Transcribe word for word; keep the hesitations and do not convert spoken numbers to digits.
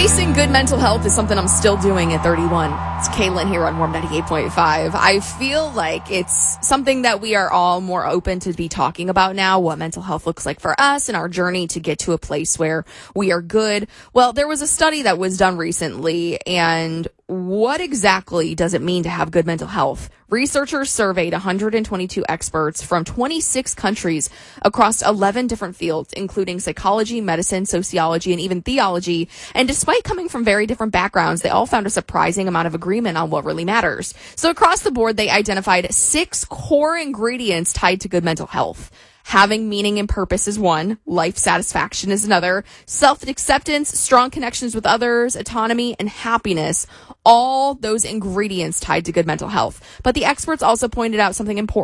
Chasing good mental health is something I'm still doing at thirty-one. It's Kaylin here on Warm ninety-eight point five. I feel like it's something that we are all more open to be talking about now, what mental health looks like for us and our journey to get to a place where we are good. Well, there was a study that was done recently, and what exactly does it mean to have good mental health? Researchers surveyed one hundred twenty-two experts from twenty-six countries across eleven different fields, including psychology, medicine, sociology, and even theology. And despite coming from very different backgrounds, they all found a surprising amount of agreement on what really matters. So across the board, they identified six core ingredients tied to good mental health. Having meaning and purpose is one. Life satisfaction is another. Self-acceptance, strong connections with others, autonomy, and happiness. All those ingredients tied to good mental health. But the experts also pointed out something important.